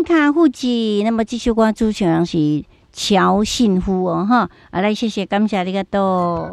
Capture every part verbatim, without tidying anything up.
金卡户籍。那么这首歌主唱人是乔信夫哦哈，啊来谢谢感谢你个多。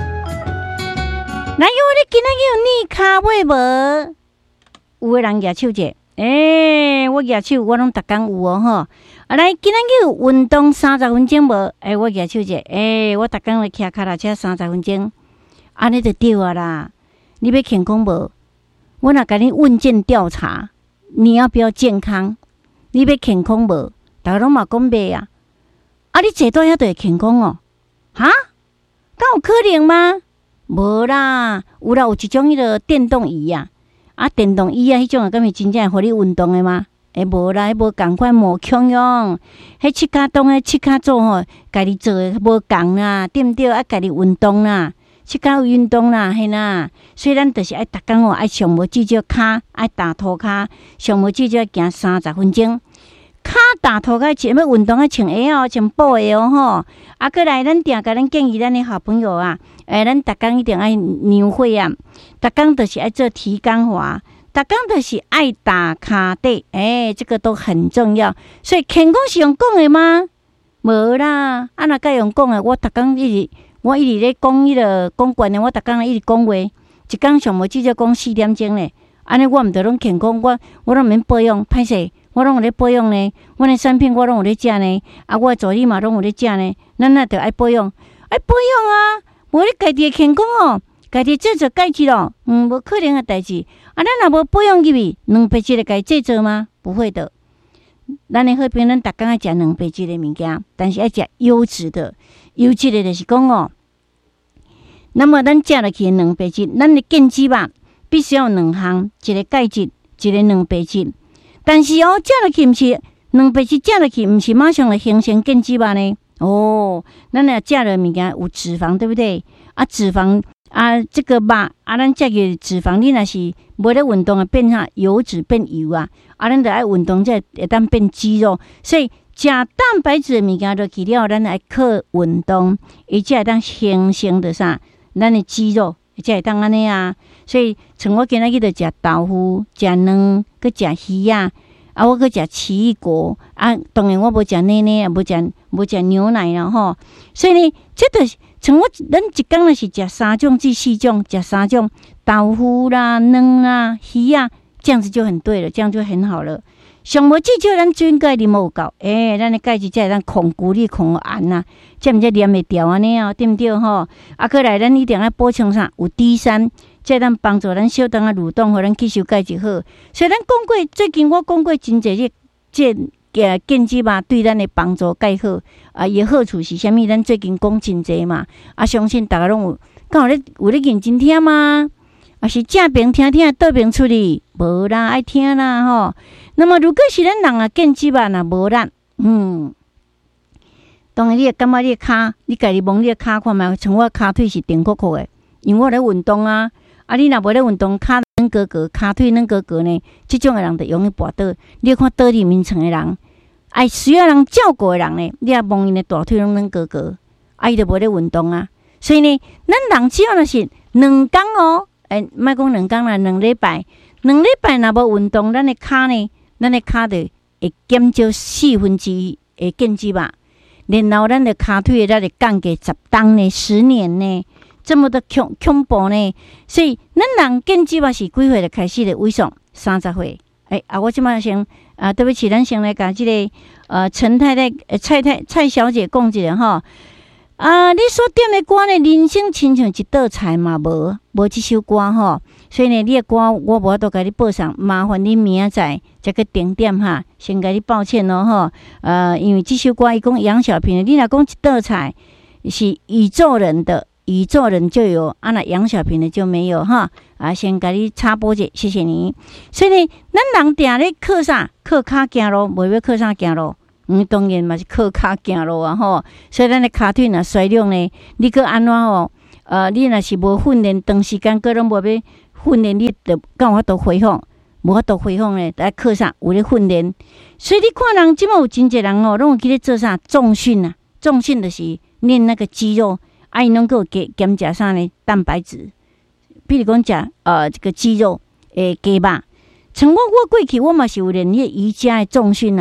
那有你今仔有你卡尾无？有个人举手者，诶、欸，我举手我拢逐工有哦哈。啊来今仔有运动三十分钟无？诶、欸，我举手者，诶、欸，我逐工来骑脚踏车三十分钟，安尼就对啊啦。你要健康无？我若甲你问卷调查，你要不要健康？你要健康无？大家拢嘛讲袂啊。啊，你坐倒遐就会健康哦？哈？敢有可能吗？无啦，有啦，有一种迄个电动椅啊，啊，电动椅啊，迄种啊，敢是真正会互你运动的吗？诶，无啦，迄无共款无强用，迄七脚动诶，七脚做吼，家己做诶无共啦，对毋对？爱家己运动啦。去搞运动啦，嘿啦！所以咱就是爱逐工哦，爱上无至少骹爱打涂骹，上无至少要行三十分钟。骹打涂骹，前要运动爱穿鞋哦，穿布鞋哦吼。啊，过来咱定甲咱建议咱的好朋友啊，诶，咱逐工一定爱牛会啊，逐工就是爱做提肛滑，逐工就是爱打骹底，诶，这个都很重要。所以健康是用讲的吗？无啦，啊若该用讲的，我逐工一直。我一直咧讲迄个讲惯的，我逐工一直讲话，一工上无至少讲四点钟咧。安尼我毋着拢健康，我我拢免保养，歹势，我拢有咧保养呢。阮的产品我拢有咧食呢，啊，我的助理嘛拢有咧食呢。咱那着爱保养，爱保养啊！无你家己的健康哦，家己做做代志咯，嗯，无可能的代志。啊，咱若无保养入去，两百质的家己做做吗？不会的。咱的好朋友，咱逐工爱食两百质的物件，但是爱食优质的。优质的就是讲哦，那么咱食落去两白质，咱的健脂吧必须要两项，一个钙质，一个两白质。但是哦，食落去毋是两白质，食落去毋是马上来形成健脂吧呢？哦，咱若食了物件有脂肪，对不对？啊，脂肪啊，这个吧啊，咱食个脂肪，你若是无咧运动啊，变啥油脂变油啊？啊，咱着爱运动才会当变肌肉，所以。食蛋白质的物件落去了，咱来靠运动，伊才会当形成的啥？咱的肌肉，才会当安尼啊。所以，像我今仔日着食豆腐、食卵，搁食鱼啊，啊，我搁食奇异果啊。当然，我无食奶奶啊，无食无食牛奶啦吼。所以呢，这着、就是像我咱一工若是食三种至四种，食三种豆腐啦、卵啊、鱼啊，这样子就很对了，这样就很好了。上无至少咱水钙啉有够，诶、欸，咱的钙质才会咱控骨力、控氨啊，才毋才黏会掉安尼哦，对毋对吼？啊，过来咱一定要补充啥？有 D 三，才咱帮助咱小肠啊蠕动，互咱吸收钙质好。所以咱讲过，最近我讲过真侪这这个健脂吧，对咱的帮助介好啊，伊好处是啥物？咱最近讲真侪嘛，啊，相信大家拢有，敢有咧有咧认真听吗？啊，是正边听听，倒边出去，无啦，爱听啦吼。那么，如果是咱人啊健脂吧，若无力，嗯，当然你会感觉你的骹，你家己摸你的骹看觅，像我骹腿是顶壳壳的，因为我咧运动啊。啊，你若无咧运动，骹软格格，骹腿软格格呢，这种的人就容易跌倒。你看倒伫面床的人，爱需要人照顾的人呢，你也摸因的大腿拢软格格，啊，伊就无咧运动啊。所以呢，咱人只要若是两工哦，诶，莫讲两工啦，两礼拜，两礼拜若无运动，咱的骹呢？咱的骹就会减少四分之一的健脂吧，然后咱的骹腿才会降低十档呢，十年呢，这么的恐恐怖呢。所以咱人健脂吧是几岁就开始的萎缩？三十岁。诶、欸、啊，我即摆先啊，对不起，咱先来甲即、这个呃陈太太、呃蔡太蔡小姐讲一下吼。啊，你所点的歌呢？人生亲像一道菜嘛，无无即首歌吼。所以呢，你的歌我无法度甲你报上，麻烦你明仔载再去点点哈。先甲你抱歉咯吼。呃，因为即首歌伊讲杨小萍的，你若讲一道菜是宇宙人的，宇宙人就有，啊那杨小萍的就没有哈。啊，先甲你插播者，谢谢你。所以呢，咱人定咧靠啥？靠骹行路，无要靠啥行路？嗯，当然嘛是靠骹行路啊吼。所以咱的骹腿若衰弱呢，你搁安怎吼？呃，你若是无训练，长时间搁拢无要训练，你就敢有法度恢复？无法度恢复呢？来靠啥？有咧训练。所以你看人即摆有真侪人哦，拢有去咧做啥？重训啊，重训就是练那个肌肉，啊，因拢搁有减减食啥呢？蛋白质，比如讲食呃这个鸡肉诶鸡肉。像我我过去我嘛是有练迄瑜伽的重训啊。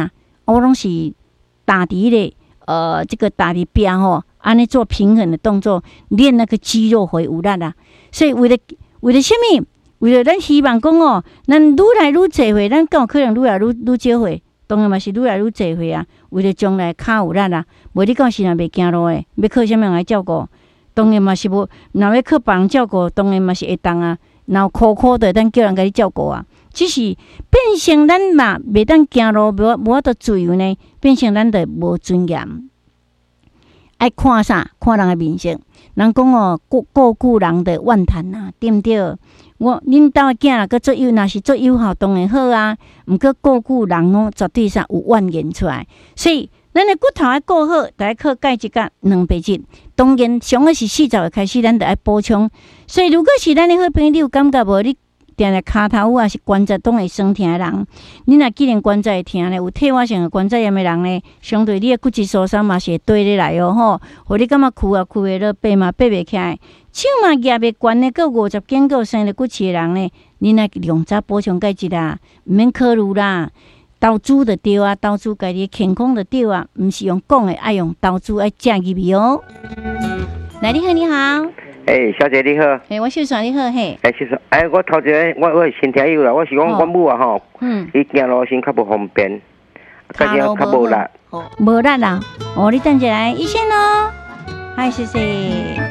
我拢是打伫咧呃这个打伫边吼，安尼做平衡的动作，练那个肌肉会有力啊。所以为了为了什么？为了咱希望讲哦，咱愈来愈侪回，咱敢有可能愈来愈愈少回，当然嘛是愈来愈侪回啊。为了将来较有力啊，无你到时若袂行路诶，要靠啥物人来照顾？当然嘛是无，若要靠别人照顾，当然嘛是会当啊。然后苦苦的，咱叫人甲你照顾啊。只是变成咱嘛袂当行路，无无法度自由呢，变成咱的无尊严。爱看啥？看人的面色。人讲哦，顾顾顾人的怨叹呐，对毋对？我恁兜的囝若个做优，若是做优好，当然好啊。毋过顾顾人哦，绝对上有怨言出来。所以咱的骨头爱顾好，就爱靠钙质甲蛋白质。当然，上个是四十岁开始，咱就爱补充。所以，如果是咱的好朋友，你有感觉无？你定定骹头啊是关节拢会酸痛的人，你若既然关节会痛咧，有退化性的关节炎的人咧，相对你的骨质疏松嘛是会对你来哦吼，互你感觉屈啊屈袂落，爬嘛爬袂起来，手嘛举袂悬咧，过五十斤过生了骨刺的人咧，你若量早补充钙质啦，毋免考虑啦。投资就对啊，投资家己健康就对啊，毋是用讲的，爱用投资爱正入去哦。来，你好，你好。 诶，小姐你好。 诶，我秀爽你好嘿。 诶，秀爽，诶，我头一我我是身体有啦，我是讲我母啊吼， 嗯， 伊行路先较无方便， 脚路较无力， 无力啦。哦，你等一下，医生哦，嗨，谢谢。